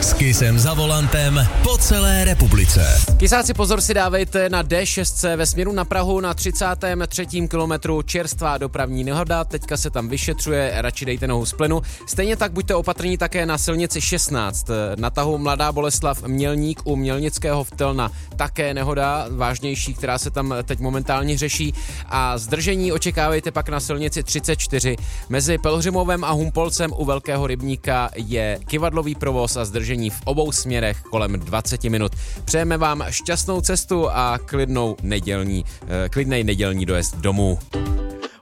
S Kissem za volantem po celé republice. Kysáci, pozor si dávejte na D6 ve směru na Prahu na 33. kilometru čerstvá dopravní nehoda, teďka se tam vyšetřuje, radši dejte nohu z plynu. Stejně tak buďte opatrní také na silnici 16, na tahu Mladá Boleslav Mělník u Mělnického Vtelna, také nehoda vážnější, která se tam teď momentálně řeší, a zdržení očekávejte pak na silnici 34. Mezi Pelhřimovem a Humpolcem u Velkého rybníka je kyvadlový provoz a zdržení v obou směrech kolem 20 minut. Přejeme vám šťastnou cestu a klidnej nedělní dojezd domů.